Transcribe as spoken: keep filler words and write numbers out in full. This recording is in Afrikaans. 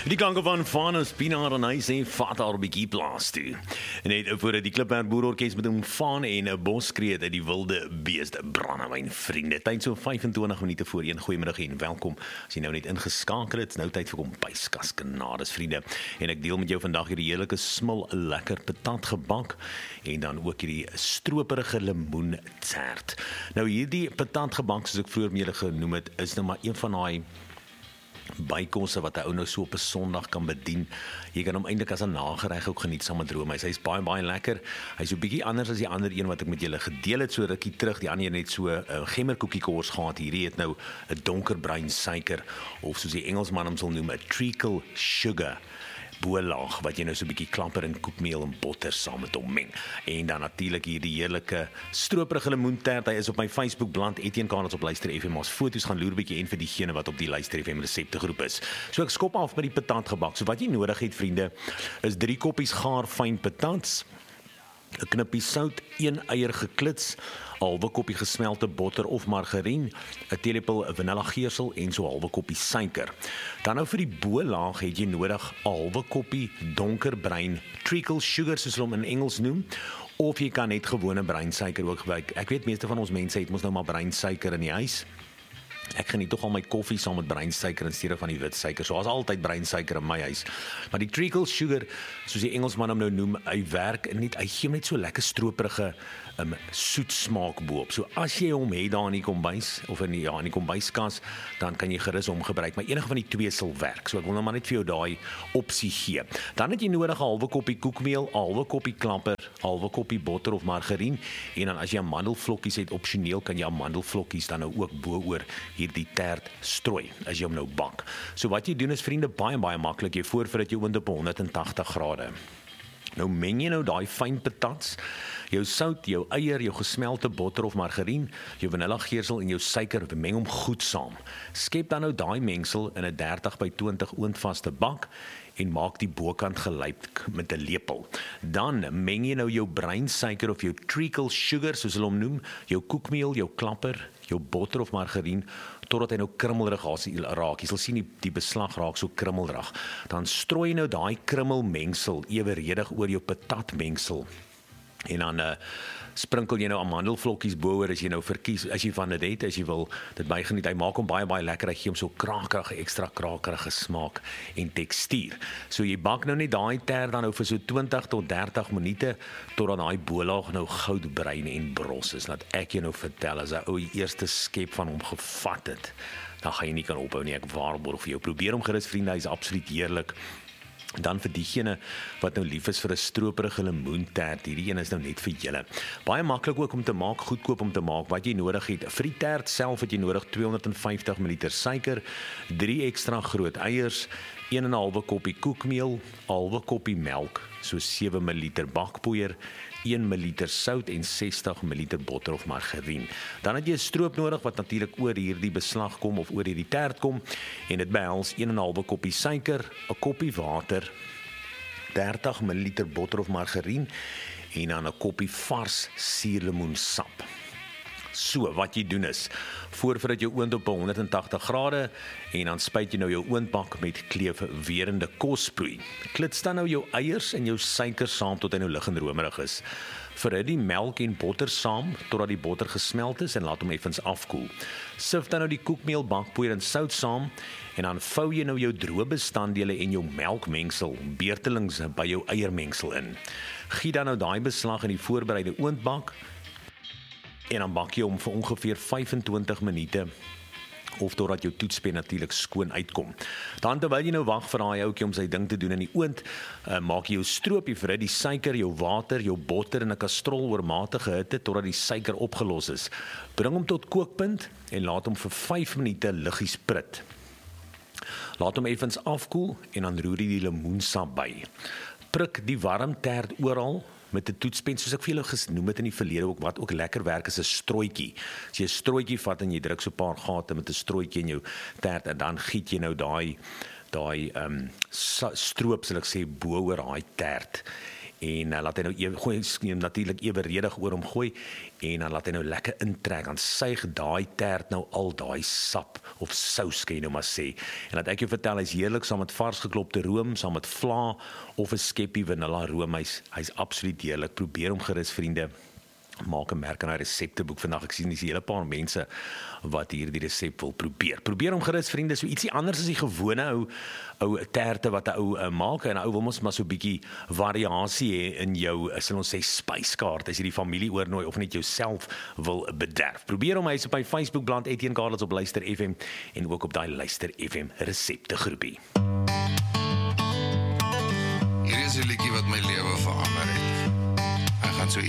Die klanke van Vanus Pinaar en hy sê vat haar bietjie plaas toe. Net voor die Klipberg Boerorkes met 'n van en 'n boskreet uit die wilde beeste brandewyn vriende. Tyd so vyfentwintig minute voor een. Goeiemiddag en welkom. As jy nou net ingeskakel het, nou tyd vir kombuiskas genades vriende. En ek deel met jou vandag hierdie heerlike smil lekker patat gebak en dan ook hierdie stroperige lemoentert. Nou hierdie patat gebak soos ek vroeër mee genoem het, is nou maar een van daai bykosse wat 'n ou nou so op 'n Sondag kan bedien. Jy kan hom eintlik as 'n nagereg ook geniet saam met roomys. Hy's baie baie lekker. Hy's so 'n bietjie anders as die ander een wat ek met julle gedeel het so rukkie terug. Die ander een het so 'n uh, gemmerkoekiekors gehad. Hierdie het nou 'n donkerbruin suiker of soos die Engelsman hom sal noem, 'n treacle sugar boelaag wat jy nou so 'n bietjie klamper in koekmeel en botter saam met hom meng. En dan natuurlik hierdie heerlike stroperige lemoentert. Hy is op my Facebook bladsy Etienne Karels op Luister F M. Ons foto's gaan loer 'n bietjie en vir diegene wat op die Luister F M resepte groep is. So ek skop af met die patat gebak. So wat jy nodig het vriende is drie koppies gaar fyn patats, 'n knippie sout, een eier geklits, 'n halwe koppie gesmelte botter of margarien, 'n teelepel vanillegeursel en so 'n halwe koppie suiker. Dan nou vir die bo-laag het jy nodig 'n halwe koppie donkerbruin treacle sugar soos hulle hom in Engels noem, of jy kan net gewone bruin suiker ook gebruik. Ek weet meeste van ons mense het mos nou maar bruin suiker in die huis. Ek geniet tog al my koffie saam met bruin suiker in steede van die wit suiker. So daar's altyd bruin suiker in my huis. Maar die treacle sugar, soos die Engelsman hom nou noem, hy werk net, hy gee net so lekker stroperige um, soet smaak boop. So as jy hom het daar in die kombuis of in die ja, in die kombuiskas, dan kan jy gerus hom gebruik, maar enige van die twee sal werk. So ek wil nou maar net vir jou daai opsie gee. Dan het jy nodig 'n halwe koppie koekmeel, 'n halwe koppie klamper, 'n halwe koppie botter of margarien en dan as jy amandelvlokkies het, opsioneel kan jy amandelvlokkies dan nou ook bo-oor hierdie tert strooi as jy hom nou bak. So wat jy doen is vriende baie baie maklik. Jy voorberei jou oond op honderd en tagtig grade. Nou meng jy nou daai fyn patats, jou sout, jou eier, jou gesmelte botter of margarien, jou vanillegeursel en jou suiker, meng hom goed saam. Skep dan nou daai mengsel in 'n dertig by twintig oondvaste bak en maak die bokant gelyp met 'n lepel. Dan meng jy nou jou bruin suiker of jou treacle sugar soos hulle hom noem, jou koekmeel, jou klapper, jou botter of margarien totdat hy nou krummelrig raak. Jy sal sien die, die beslag raak so krummelrig. Dan strooi jy nou daai krummelmengsel eweredig oor jou patatmengsel. En dan uh, sprinkel jy nou amandelvlokkies bo-oor as jy nou verkies, as jy van dit het, as jy wil dit baie geniet. Hy maak hom baie baie lekker, hy gee hom so krakerige, ekstra krakerige smaak en tekstuur. So jy bak nou net daai tert dan nou vir so twintig tot dertig minute totdat daai bolaag nou goudbruin en bros is. Laat ek jou nou vertel, as 'n ou die eerste skep van hom gevat het, dan gaan jy nie kan ophou nie. Ek waarborg vir jou. Probeer hom gerus vriende, hy is absoluut heerlik. Dan vir diegene wat nou lief is vir 'n stroperige lemoentert, hierdie een is nou net vir julle. Baie maklik ook om te maak, goedkoop om te maak. Wat jy nodig het, vir die tert self het jy nodig tweehonderd vyftig milliliter suiker, drie ekstra groot eiers, een en 'n halwe koppie koekmeel, 'n halwe koppie melk, so sewe milliliter bakpoeier, een milliliter sout en sestig milliliter botter of margarien. Dan het jy 'n stroop nodig wat natuurlik oor hierdie beslag kom of oor hierdie tert kom en dit behels een en 'n halwe koppie suiker, 'n koppie water, dertig milliliter botter of margarien en dan 'n koppie vars suurlemoensap. So, wat jy doen is, voorberei jou oond op honderd en tagtig grade en dan spuit jy nou jou oondbak met kleefwerende kosproei. Klits dan nou jou eiers en jou suiker saam tot hy nou lig en romerig is. Verhit die melk en botter saam totdat die botter gesmelt is en laat hom effens afkoel. Sif dan nou die koekmeel, bakpoeier en sout saam en dan vou jy nou jou droë bestanddele en jou melkmengsel beurtelings by jou eiermengsel in. Giet dan nou daai beslag in die voorbereide oondbak en dan bak jy hom vir ongeveer vyfentwintig minute of totdat jou toetspen natuurlik skoon uitkom. Dan terwyl jy nou wag vir daai ouetjie om sy ding te doen in die oond, uh, maak jy jou stroop, jy verhit die suiker, jou water, jou botter in 'n kastrol oor matige hitte totdat die suiker opgelos is. Bring hom tot kookpunt en laat hom vir vyf minute liggies prit. Laat hom effens afkoel en dan roer jy die lemoensap by. Prik die warm tert oral met 'n toetspen, soos ek vir julle genoem het in die verlede ook, wat ook lekker werk is 'n strooitjie. As jy 'n strooitjie vat en jy druk so 'n paar gate met 'n strooitjie in jou tert en dan giet jy nou daai daai ehm um, stroop, sal ek sê, bo oor daai tert. en uh, laat hy nou ewe, gooi natuurlik eweredig oor hom gooi en dan laat hy nou lekker intrek, dan suig daai tert nou al daai sap of sous kan jy nou maar sê. En laat ek jou vertel, hy's heerlik saam met vars geklopte room, saam met vla of 'n skeppie vanilla room. Hy's hy's absoluut heerlik. Probeer hom gerus, vriende. Maak 'n merk aan hy resepteboek vandag. Ek sien dis 'n hele paar mense wat hier die resep wil probeer. Probeer hom gerus, vriende, so ietsie anders as die gewone ou ou terte wat 'n ou uh, maak. En 'n ou wil mos maar so 'n bietjie variasie hê in jou, sal ons sê, spyskaart as jy die familie oornooi of net jouself wil bederf. Probeer hom, hy's op my Facebook bladsy Etienne Carlos op Luister F M en ook op daai Luister F M resepte groepie. Hier is 'n liedjie wat my lewe verander het. Ek gaan so